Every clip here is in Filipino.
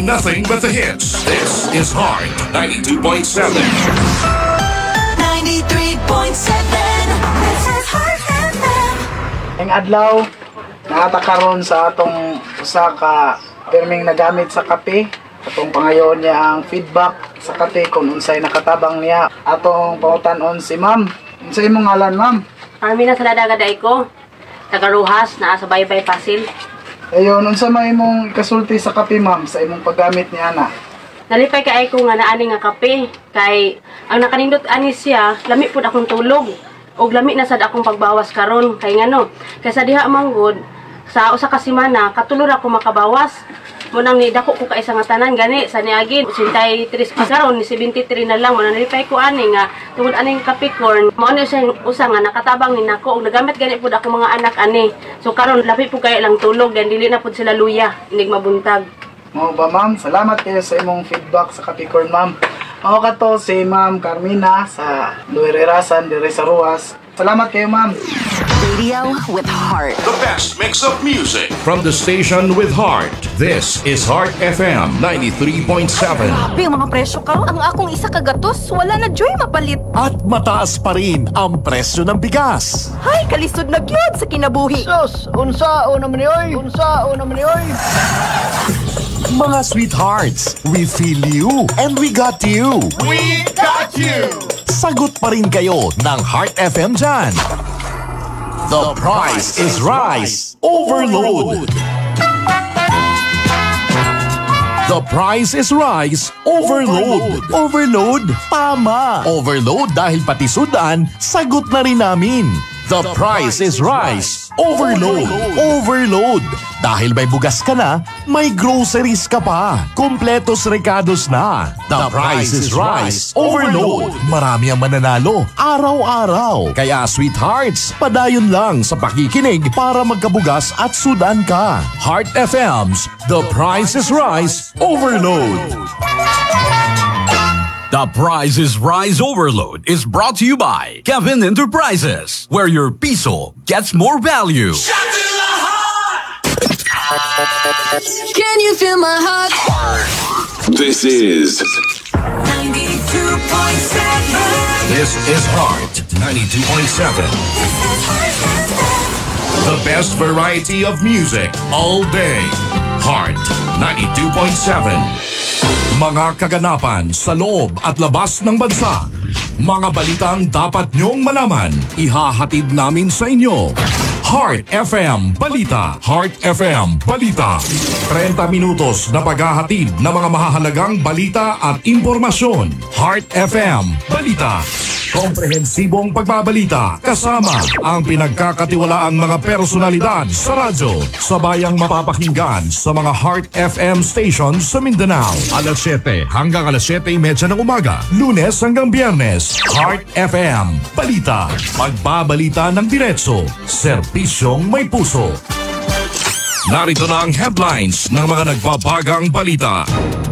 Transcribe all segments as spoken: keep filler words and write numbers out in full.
playing nothing but the hits. This is Heart ninety-two point seven. ninety-three point seven. This is Heart F M. Ang adlaw nakatakaron sa atong usa ka perming nagamit sa kape. Atong pangayon niya ang feedback sa kape kung unsay nakatabang niya. Atong pangutanon si ma'am. Unsay imong ngalan, ma'am? Armina Saladagaday ko. Tagaruhas na sa Baybay Pasil. Ayun, unsa may imong kasulti sa kape, ma'am, sa imong paggamit ni ana? Nalipay kay ko nga naani nga kape kay ang nakanindot ani siya lami pud akong tulog og lami na sad akong pagbawas karon kay ngano kaysa diha manggod sa usa ka semana katulor ako makabawas mo nang ni dako ko kaisa nga tanan gani sa niagi ninety-three pa karon ni seventy-three na lang mo nalipay ko ani nga tungod aning kape corn mo ano siya usa nga nakatabang ni nako og nagamit gani pud ako mga anak ani so karon labi pud kay lang tulog dan dili na pud sila luya inig mabuntag. Mao ba, ma'am? Salamat kayo sa imong feedback sa kape corn, ma'am. Mao kato si Ma'am Carmina sa Luirerasan dire sa Ruas. Salamat kayo, ma'am. Radio with heart. The best mix of music from the station with heart. This is Heart F M ninety-three point seven. Grabe ang mga presyo karon. Ang akong isa ka gatos, wala na joy mapalit. At mataas pa rin ang presyo ng bigas. Hay, kalisod na gyud sa kinabuhi. Sus, unsa o naman ni oy? Unsa o naman ni oy? Mga sweethearts, we feel you and we got you. We got you! Sagot pa rin kayo ng Heart F M dyan. The price is Rice Overload. The price is Rice Overload. Overload? Tama. Overload dahil pati sudan, sagot na rin namin. The price is Rice Overload. Overload. Dahil may bugas ka na, may groceries ka pa. Kompletos recados na. The price is Rice Overload. Marami ang mananalo, araw-araw. Kaya sweethearts, padayon lang sa pakikinig para magkabugas at sudan ka. Heart F M's The Price is Rice Overload. The Price is Rice Overload is brought to you by Kevin Enterprises, where your piso gets more value. Can you feel my heart? This is ninety-two point seven. This is Heart ninety-two point seven. This is Heart F M. The best variety of music all day. Heart ninety-two point seven. Mga kaganapan sa loob at labas ng bansa. Mga balitang dapat nyong malaman. Ihahatid namin sa inyo. Heart F M Balita. Heart F M Balita. thirty minutos na paghahatid ng mga mahahalagang balita at impormasyon. Heart F M Balita. Komprehensibong pagbabalita kasama ang pinagkakatiwalaang mga personalidad sa radyo. Sabayang mapapakinggan sa mga Heart F M stations sa Mindanao. alas siyete hanggang alas siyete thirty ng umaga. Lunes hanggang Biyernes. Heart F M Balita. Magbabalita ng diretso. Serbisyong may puso. Narito na ang headlines ng mga nagbabagang balita.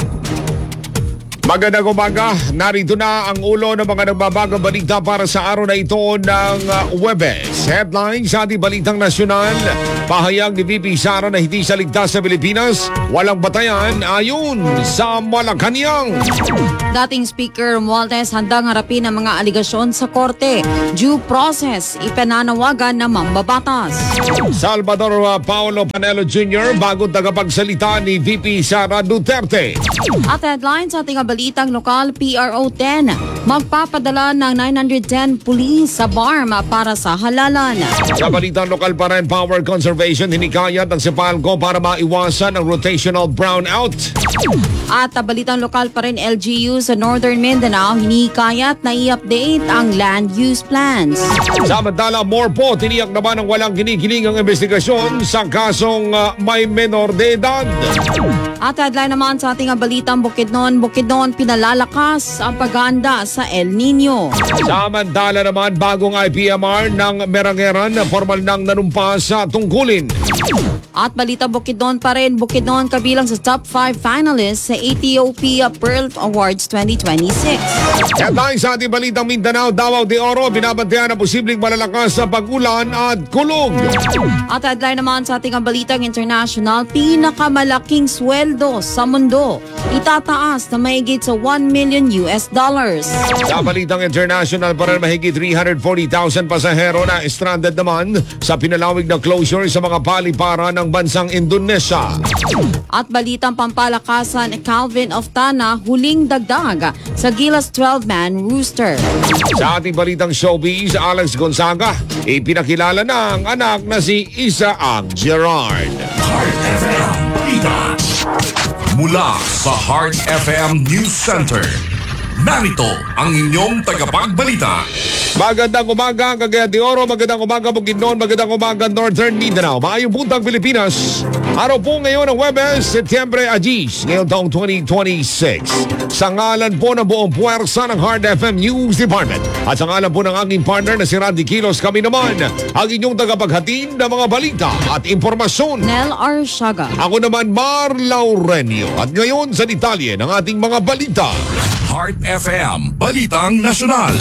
Magandang umaga, narito na ang ulo ng mga nagbabagang balita para sa araw na ito ng uh, Huwebes. Headlines sa ating balitang nasyonal. Pahayag ni V P Sara na hindi siya ligtas sa Pilipinas. Walang batayan ayon sa Malacanang. Dating Speaker Romualdez handang harapin ang mga aligasyon sa korte. Due process, ipananawagan ng mambabatas. Salvador uh, Paulo Panelo Junior bagong tagapagsalita ni V P Sara Duterte. At headlines sa ating balitang lokal, P R O ten magpapadala ng nine hundred ten police sa BARM para sa halalan. Sa balitang lokal pa rin, Power Conservation hinikayat ng Sipalco para maiwasan ang rotational brownout. At sa balitang lokal pa rin, L G U sa Northern Mindanao hinikayat na i-update ang land use plans. Samantala, more po, tiniyak naman ang walang kinikiling ang investigasyon sa kasong uh, may menor de edad. At headline naman sa ating balitang Bukidnon, Bukidnon pinalalakas ang paghahanda sa El Nino. Samantala naman, bagong I P M R ng Merangeran na formal nang nanumpa sa tungkulin. At balita Bukidnon pa rin, Bukidnon kabilang sa top five finalists sa Ethiopia Pearl Awards twenty twenty-six. Headlines sa ating balitang Mindanao, Davao de Oro, binabantayan ang posibleng malalakas na pag-ulan at kulog. At headline naman sa ating balitang international, pinakamalaking sweldo sa mundo. Itataas na mahigit sa one million U S dollars. Sa balitang international pa rin, mahigit three hundred forty thousand pasahero na stranded naman sa pinalawig na closure sa mga paliparan ng bansang Indonesia. At balitang pampalakasan, Calvin of Tana huling dagdag sa Gilas twelve-man rooster. Sa ating balitang showbiz, Alex Gonzaga, ipinakilala na ang anak na si Isaang Gerard. Heart F M Balita. Mula sa Heart F M News Center, narito ang inyong tagapagbalita. Magandang umaga, Cagayan de Oro. Magandang umaga, Bukidnon. Magandang umaga, Northern Mindanao. Maayong puntang Pilipinas. Araw po ngayon ng Huwebes, Setyembre Agis, ngayong taong twenty twenty-six. Sa ngalan po ng buong puwersa ng Heart F M News Department at sa ngalan po ng aking partner na si Randy Kilos, kami naman ang inyong tagapaghatid ng mga balita at impormasyon. Nel Arshaga. Ako naman, Mar Laurenio. At ngayon sa detalye ng ating mga balita. Heart F M Balitang Nasyonal.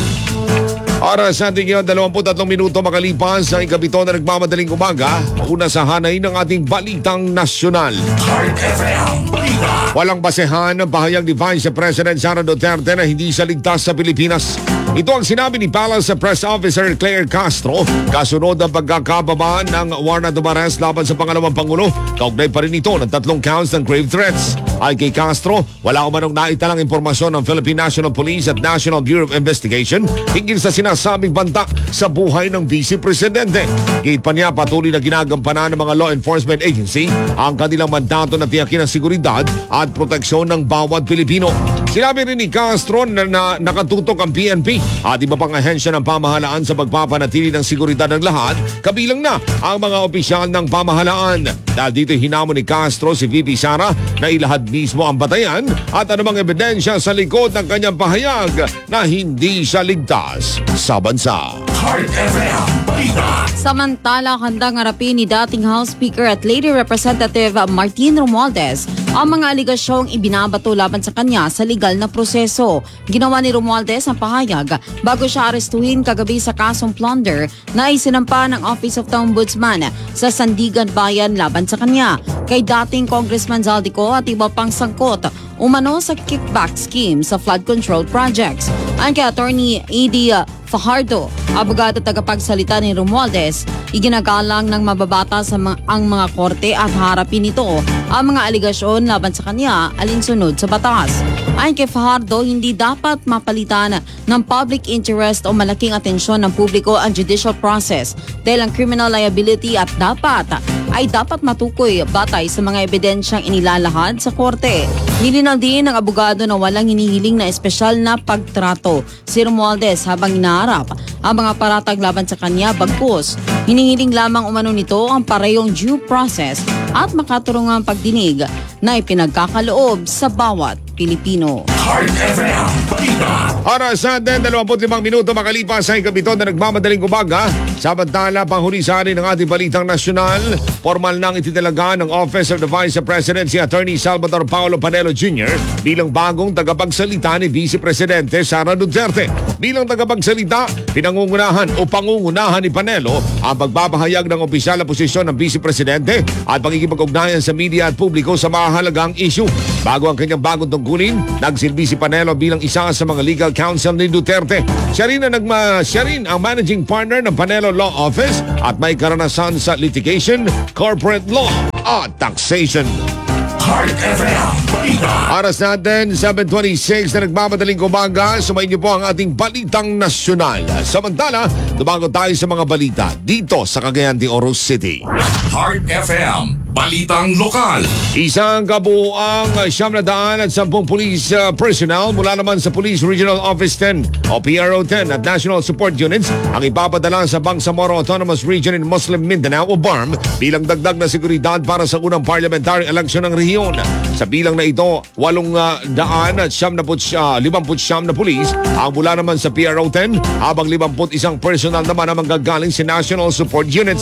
Oras natin ngayon, dalawampu't tatlong minuto makalipas sa ikapito na nagmamadaling umaga. Una sa hanay ng ating balitang nasyonal. Heart F M Balita. Walang basehan ng pahayag ni Vice President Sara Duterte na hindi siya ligtas sa Pilipinas. Ito ang sinabi ni Palace Press Officer Claire Castro kasunod ang pagkakababa ng warrant of arrest laban sa pangalawang Pangulo. Kaugnay pa rin ito ng tatlong counts ng grave threats. Ay kay Castro, wala umanong naitalang impormasyon ng Philippine National Police at National Bureau of Investigation hinggil sa sinasabing banta sa buhay ng Vice Presidente. Gate pa niya, patuloy na ginagampanan ng mga law enforcement agency ang kanilang mandato na tiyakin ang seguridad at proteksyon ng bawat Pilipino. Sinabi rin ni Castro na, na nakatutok ang P N P at iba pang ahensya ng pamahalaan sa pagpapanatili ng seguridad ng lahat, kabilang na ang mga opisyal ng pamahalaan. Dahil dito hinamon ni Castro si V P Sara na ilahad mismo ang batayan at anumang ebidensya sa likod ng kanyang pahayag na hindi siya ligtas sa bansa. Heart F M Balita. Samantala, handang harapin ni dating House Speaker at Lady Representative Martin Romualdez ang mga aligasyong ibinabato laban sa kanya sa legal na proseso. Ginawa ni Romualdez ang pahayag bago siya arestuhin kagabi sa kasong plunder na isinampa ng Office of the Ombudsman sa Sandigan Bayan laban sa kanya. Kay dating Congressman Zaldico at iba pang sangkot umano sa kickback scheme sa flood control projects. Ang kay Attorney A D Fajardo, abogado tagapagsalita ni Romualdez, iginagalang ng mababata sa mga, ang mga korte at harapin nito ang mga aligasyon laban sa kanya alinsunod sa batas. Ayon kay Fajardo, hindi dapat mapalitan ng public interest o malaking atensyon ng publiko ang judicial process dahil ang criminal liability at dapat ay dapat matukoy batay sa mga ebidensyang inilalahad sa korte. Nilinaw din ng abogado na walang hinihiling na espesyal na pagtrato si Romualdez habang inaharap ang mga paratang laban sa kanya, bagkus hinihiling lamang umano nito ang parehong due process at makaturungang pagdinig na ipinagkakaloob sa bawat Pilipino. Heart F M Balita. Oras natin, dalawampu't limang minuto makalipas sa ikapito na nagmamadaling umaga. Samantala, panghuli sa atin ng ating balitang nasyonal, formal nang ititalaga ng Office of the Vice President si Attorney Salvador Paulo Panelo Junior bilang bagong tagapagsalita ni Vice Presidente Sara Duterte. Bilang tagapagsalita, pinangungunahan o pangungunahan ni Panelo ang pagpapahayag ng opisyal na posisyon ng Vice Presidente at pagkikipag-ugnayan sa media at publiko sa mahalagang issue. Bago ang kanyang bagong tungkulin, nagsilbi si Panelo bilang isa sa mga legal counsel ni Duterte. Siya rin, ang nagma, siya rin ang managing partner ng Panelo Law Office at may karanasan sa litigation, corporate law at taxation. Heart F M Balita. Oras natin, seven twenty-six na nagmamadaling umaga. Sumayin niyo po ang ating balitang nasyonal. Samantala, tumago tayo sa mga balita dito sa Cagayan de Oro City. Heart F M Balitang Lokal. Isang kabuuang siyam na daan at sampung police uh, personnel mula naman sa Police Regional Office ten o P R O ten at National Support Units ang ipapadala sa Bangsamoro Autonomous Region in Muslim Mindanao o B A R M bilang dagdag na seguridad para sa unang parliamentary election ng rehiyon. Sa bilang na ito, walong uh, daan at siyam na uh, limamput siyam na pulis ang mula naman sa P R O ten habang limamput isang personal naman ang manggagaling sa National Support Units.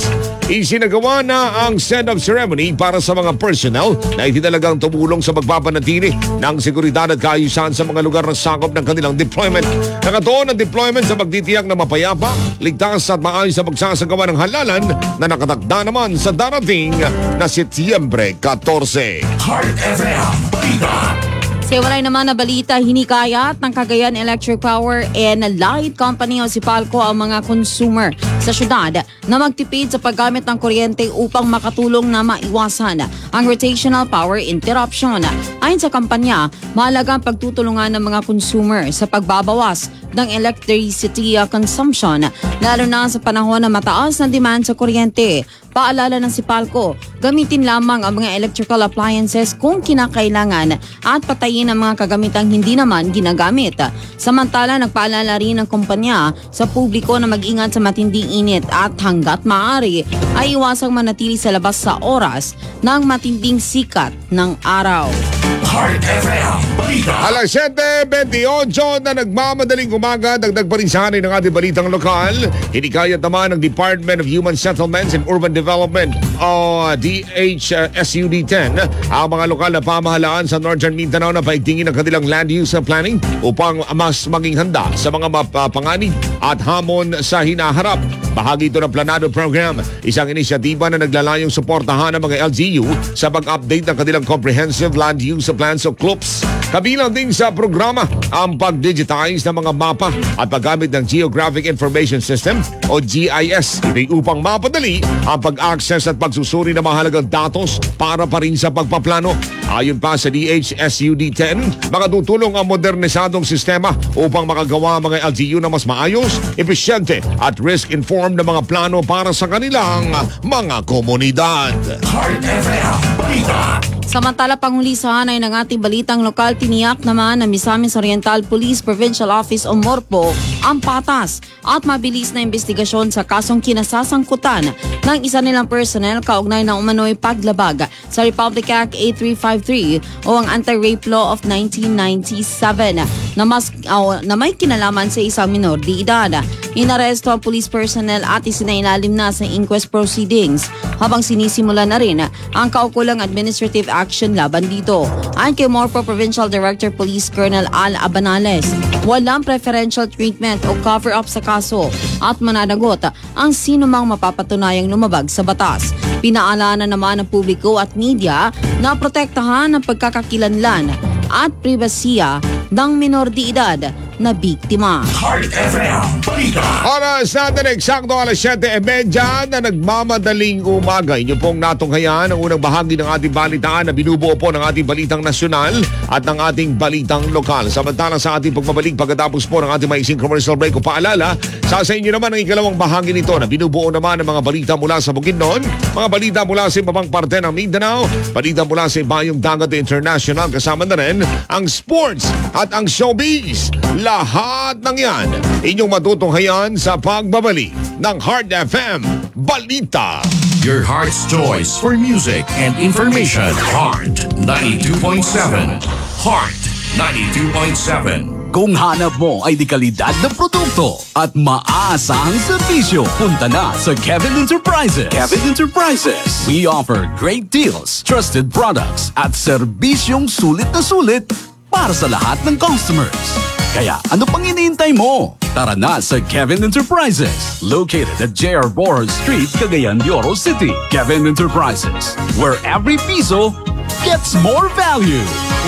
Isinagawa na ang send-off ceremony para sa mga personnel na itinalagang tumulong sa pagpapanatili ng seguridad at kaayusan sa mga lugar na sakop ng kanilang deployment. Nakatuon ang deployment sa pagtitiyak na mapayapa, ligtas at maayos sa pagsasagawa ng halalan na nakatakda naman sa darating na Setyembre fourteen. Heart F M Balita. Sa walay naman na balita, hinikayat ng Cagayan Electric Power and Light Company o si Palco ang mga consumer sa syudad na magtipid sa paggamit ng kuryente upang makatulong na maiwasan ang rotational power interruption. Ayon sa kampanya, mahalaga ang pagtutulungan ng mga consumer sa pagbabawas ng electricity consumption, lalo na sa panahon na mataas na demand sa kuryente. Paalala ng Sipalco, gamitin lamang ang mga electrical appliances kung kinakailangan at patayin ang mga kagamitang hindi naman ginagamit. Samantala, nagpaalala rin ng kumpanya sa publiko na mag-ingat sa matinding init at hanggat maaari ay iwasang manatili sa labas sa oras ng matinding sikat ng araw. Heart F M Balita. Alas seven twenty-eight na nagmamadaling umaga, dagdag pa rin sa hanay ng ating balitang lokal. Hinikayat naman ng Department of Human Settlements and Urban Development o D H S U D ten ang mga lokal na pamahalaan sa Northern Mindanao na paigtingin ang kanilang land use planning upang mas maging handa sa mga mapapanganib at hamon sa hinaharap. Bahagi ito ng planado program, isang inisyatiba na naglalayong suportahan ng mga L G U sa pag-update ng kanilang Comprehensive Land Use Plans o C L U Ps. Kabilang din sa programa ang pag-digitize ng mga mapa at paggamit ng Geographic Information System o G I S. Ito'y upang mapadali ang pag-access at pagsusuri ng mahalagang datos para pa rin sa pagpaplano. Ayon pa sa D H S U D ten, makatutulong ang modernisadong sistema upang makagawa ang mga L G U na mas maayos, epesyente at risk-informed na mga plano para sa kanilang mga komunidad. Heart F M Balita. Samantala, pangulisahan ay ng ating balitang lokal, tiniyak naman ng Misamis Oriental Police Provincial Office o MORPO ang patas at mabilis na investigasyon sa kasong kinasasangkutan ng isa nilang personnel kaugnay ng umano'y paglabag sa Republic Act eight three five three o ang Anti-Rape Law of nineteen ninety-seven na, mas, uh, na may kinalaman sa isang minor de edad. Inaresto ang police personnel at isinailalim na sa inquest proceedings habang sinisimula na rin ang kaukulang administrative action laban dito. Ayon kay Morpo Provincial Director Police Colonel Al Abanales, walang preferential treatment o cover-up sa kaso at mananagot ang sino mang mapapatunayang lumabag sa batas. Pinaalala naman ng publiko at media na protektahan ang pagkakakilanlan at pribasiya ng minor de edad na biktima. Heart F M Balita. Oras natin eksakto alas seven thirty na nagmamadaling umaga. Inyo pong natunghayan ang unang bahagi ng ating balitaan na binubuo po ng ating balitang nasyonal at ng ating balitang lokal. Samantala sa ating pagbabalik pagkatapos po ng ating maising commercial break o paalala, sa sa inyo naman ang ikalawang bahagi nito na binubuo naman ng mga balita mula sa Bukidnon, mga balita mula sa ibang parte ng Mindanao, balita mula sa Bayong Dagat International, kasama na rin ang sports at ang showbiz. Lahat ng yan inyong matutunghayan sa pagbabalik ng Heart F M Balita. Your heart's choice for music and information. Heart ninety-two point seven. Heart ninety-two point seven. Kung hanap mo ay di kalidad na produkto at maaasahang serbisyo, punta na sa Kevin Enterprises. Kevin Enterprises. We offer great deals, trusted products at serbisyong sulit na sulit para sa lahat ng customers. Kaya ano pang iniintay mo? Tara na sa Kevin Enterprises, located at J R Borja Street, Cagayan de Oro City. Kevin Enterprises, where every piso gets more value.